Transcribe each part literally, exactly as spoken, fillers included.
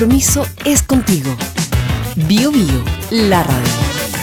compromiso es contigo. Bio Bio, la radio.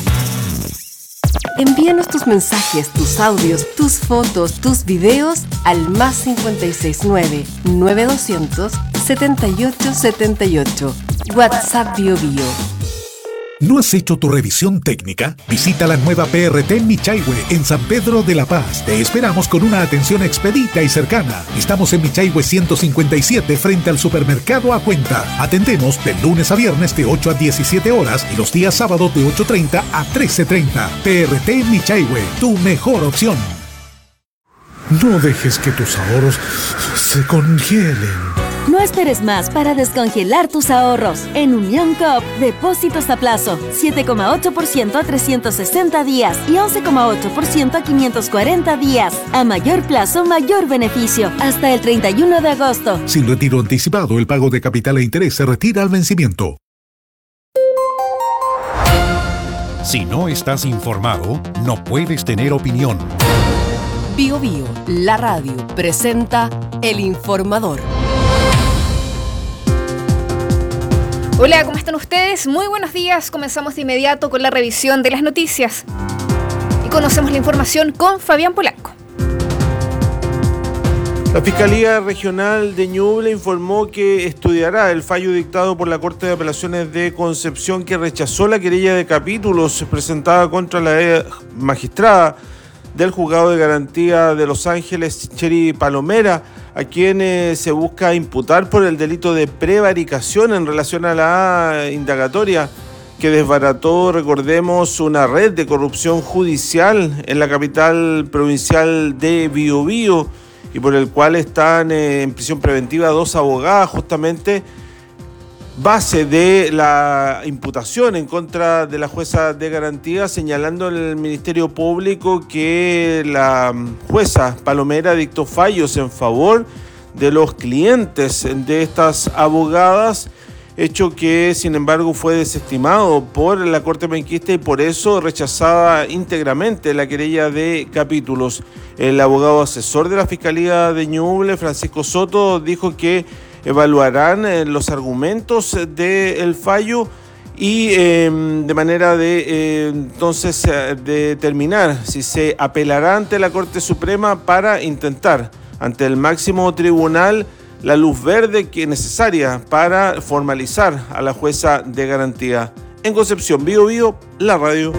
Envíanos tus mensajes, tus audios, tus fotos, tus videos al más cincuenta y seis nueve, nueve doscientos, setenta y ocho setenta y ocho. WhatsApp Bio Bio. ¿No has hecho tu revisión técnica? Visita la nueva P R T en Michaihue, en San Pedro de la Paz. Te esperamos con una atención expedita y cercana. Estamos en Michaihue ciento cincuenta y siete frente al supermercado A Cuenta. Atendemos de lunes a viernes de ocho a diecisiete horas y los días sábados de ocho treinta a trece treinta. P R T en Michaihue, tu mejor opción. No dejes que tus ahorros se congelen. No esperes más para descongelar tus ahorros. En Unión Coop, depósitos a plazo, siete coma ocho por ciento a trescientos sesenta días y once coma ocho por ciento a quinientos cuarenta días. A mayor plazo, mayor beneficio. Hasta el treinta y uno de agosto. Sin retiro anticipado, el pago de capital e interés se retira al vencimiento. Si no estás informado, no puedes tener opinión. Bio Bio, la radio, presenta El Informador. Hola, ¿cómo están ustedes? Muy buenos días. Comenzamos de inmediato con la revisión de las noticias. Y conocemos la información con Fabián Polanco. La Fiscalía Regional de Ñuble informó que estudiará el fallo dictado por la Corte de Apelaciones de Concepción que rechazó la querella de capítulos presentada contra la magistrada del Juzgado de Garantía de Los Ángeles, Cheri Palomera, a quien eh, se busca imputar por el delito de prevaricación en relación a la indagatoria que desbarató, recordemos, una red de corrupción judicial en la capital provincial de Biobío y por el cual están eh, en prisión preventiva dos abogadas, justamente base de la imputación en contra de la jueza de garantía, señalando el Ministerio Público que la jueza Palomera dictó fallos en favor de los clientes de estas abogadas, hecho que sin embargo fue desestimado por la Corte Penquista y por eso rechazada íntegramente la querella de capítulos. El abogado asesor de la Fiscalía de Ñuble, Francisco Soto, dijo que evaluarán eh, los argumentos del fallo y eh, de manera de eh, entonces eh, determinar si se apelará ante la Corte Suprema para intentar ante el máximo tribunal la luz verde que es necesaria para formalizar a la jueza de garantía. En Concepción, Bio Bio, la radio.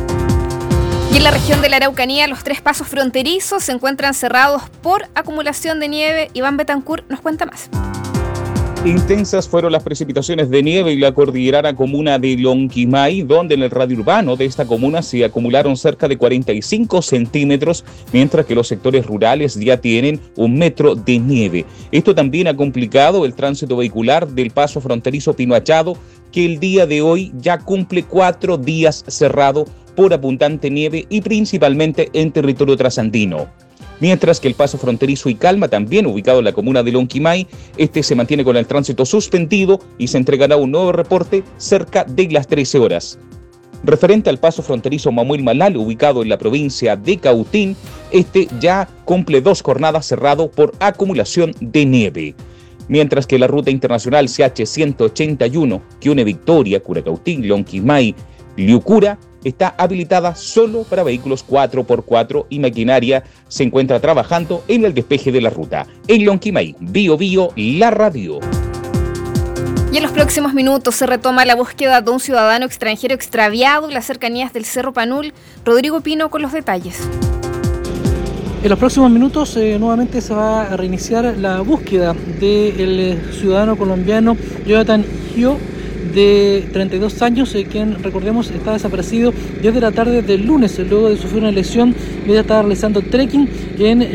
Y en la región de la Araucanía, los tres pasos fronterizos se encuentran cerrados por acumulación de nieve. Iván Betancourt nos cuenta más. Intensas fueron las precipitaciones de nieve en la cordillerana comuna de Lonquimay, donde en el radio urbano de esta comuna se acumularon cerca de cuarenta y cinco centímetros, mientras que los sectores rurales ya tienen un metro de nieve. Esto también ha complicado el tránsito vehicular del paso fronterizo Pino Achado, que el día de hoy ya cumple cuatro días cerrado por abundante nieve y principalmente en territorio trasandino. Mientras que el paso fronterizo Icalma, también ubicado en la comuna de Lonquimay, este se mantiene con el tránsito suspendido y se entregará un nuevo reporte cerca de las trece horas. Referente al paso fronterizo Mamuel Malal, ubicado en la provincia de Cautín, este ya cumple dos jornadas cerrado por acumulación de nieve. Mientras que la ruta internacional C H ciento ochenta y uno, que une Victoria, Curacautín, Lonquimay, Liucura, está habilitada solo para vehículos cuatro por cuatro y maquinaria se encuentra trabajando en el despeje de la ruta. En Lonquimay, Bio Bio, la radio. Y en los próximos minutos se retoma la búsqueda de un ciudadano extranjero extraviado en las cercanías del Cerro Panul. Rodrigo Pino con los detalles. En los próximos minutos eh, nuevamente se va a reiniciar la búsqueda del eh, ciudadano colombiano Jonathan Gio, de treinta y dos años, eh, quien, recordemos, está desaparecido desde la tarde del lunes, luego de sufrir una lesión. Ella estaba realizando trekking en